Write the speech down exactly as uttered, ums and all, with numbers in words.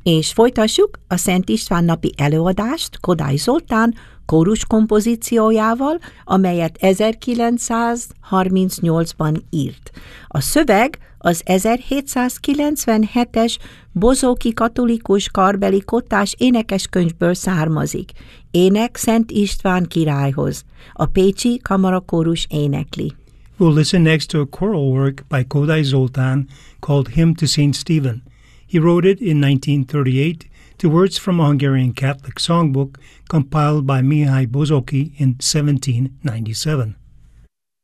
És folytassuk a Szent István napi előadást Kodály Zoltán kórus kompozíciójával, amelyet ezerkilencszázharmincnyolcban írt. A szöveg az ezerhétszázkilencvenhetes Bozóki Katolikus Karbeli Kottás énekeskönyvből származik. Ének Szent István királyhoz. A Pécsi Kamarakórus énekli. We'll listen next to a choral work by Kodály Zoltán called Hymn to Saint Stephen. He wrote it in nineteen thirty-eight to words from a Hungarian Catholic songbook compiled by Mihály Bozóki in seventeen ninety-seven.